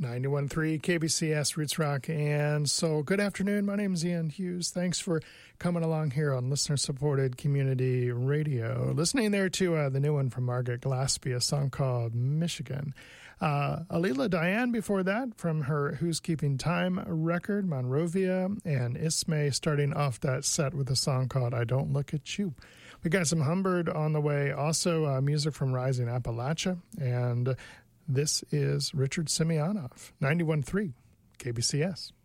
91.3 KBCS Roots Rock. And so good afternoon. My name is Ian Hughes. Thanks for coming along here on listener-supported community radio. Listening there to the new one from Margaret Glaspie, a song called Michigan. Alila Diane before that from her Who's Keeping Time record, Monrovia, and Ismay starting off that set with a song called I Don't Look at You. We got some Humbird on the way, also music from Rising Appalachia, and this is Richard Simeonov, 91.3 KBCS.